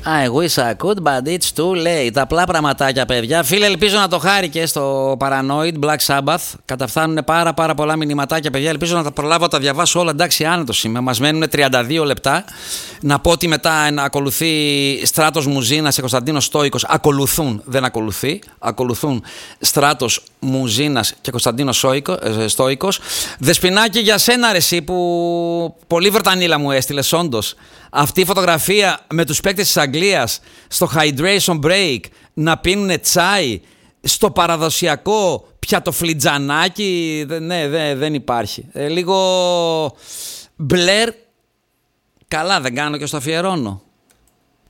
I wish I could, but it's too late. Απλά πραγματάκια, παιδιά. Φίλε, ελπίζω να το χάρηκε στο Paranoid Black Sabbath. Καταφθάνουν πάρα πολλά μηνυματάκια, παιδιά. Ελπίζω να τα προλάβω να τα διαβάσω όλα. Εντάξει, άνετος είμαι. Μας μένουν 32 λεπτά. Να πω ότι μετά να ακολουθεί Στράτος Μουζίνας και Κωνσταντίνος Στόικος. Ακολουθούν, δεν ακολουθεί. Ακολουθούν Στράτος Μουζίνας και Κωνσταντίνος Στόικος. Δεσποινάκι, για σένα ρε εσύ που πολύ Βρετανίλα μου έστειλες, όντως. Αυτή η φωτογραφία με τους παίκτες της Αγγλίας στο hydration break να πίνουν τσάι στο παραδοσιακό πιατοφλιτζανάκι, ναι, δεν υπάρχει. Λίγο Μπλερ, καλά δεν κάνω και στο αφιερώνω.